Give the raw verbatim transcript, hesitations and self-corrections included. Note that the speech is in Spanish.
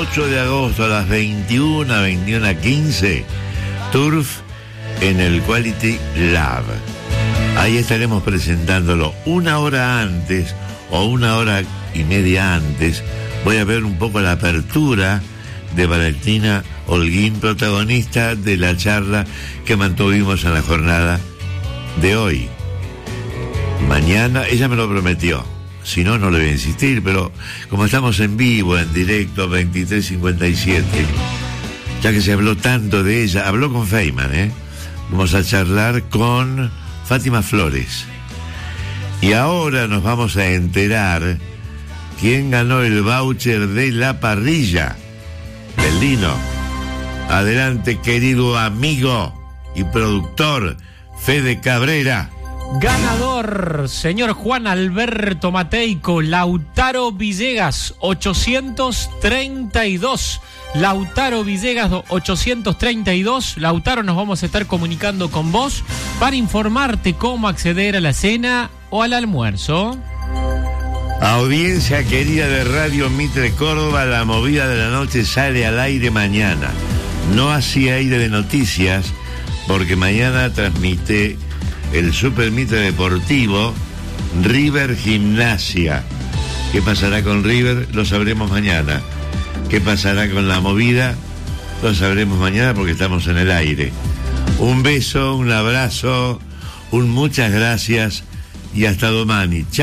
ocho de agosto a las veintiuna, veintiuna quince, Turf en el Quality Lab. Ahí estaremos presentándolo una hora antes o una hora y media antes. Voy a ver un poco la apertura de Valentina Holguín, protagonista de la charla que mantuvimos en la jornada de hoy. Mañana, ella me lo prometió, si no, no le voy a insistir, pero como estamos en vivo, en directo, veintitrés cincuenta y siete, ya que se habló tanto de ella, habló con Feynman, ¿eh? Vamos a charlar con Fátima Flores. Y ahora nos vamos a enterar quién ganó el voucher de la parrilla del Lino. Adelante, querido amigo y productor Fede Cabrera. Ganador, señor Juan Alberto Mateico, Lautaro Villegas, ochocientos treinta y dos. Lautaro Villegas, ochocientos treinta y dos. Lautaro, nos vamos a estar comunicando con vos para informarte cómo acceder a la cena o al almuerzo. Audiencia querida de Radio Mitre Córdoba, la movida de la noche sale al aire mañana. No así aire de noticias, porque mañana transmite el Super Mitre Deportivo River Gimnasia. ¿Qué pasará con River? Lo sabremos mañana. ¿Qué pasará con la movida? Lo sabremos mañana porque estamos en el aire. Un beso, un abrazo, un muchas gracias y hasta domani. Chao.